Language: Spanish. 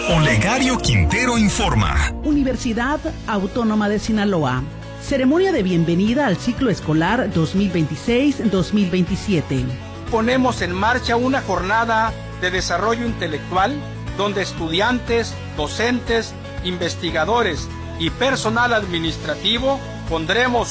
Olegario Quintero informa. Universidad Autónoma de Sinaloa. Ceremonia de bienvenida al ciclo escolar 2026-2027. Ponemos en marcha una jornada de desarrollo intelectual donde estudiantes, docentes, investigadores y personal administrativo pondremos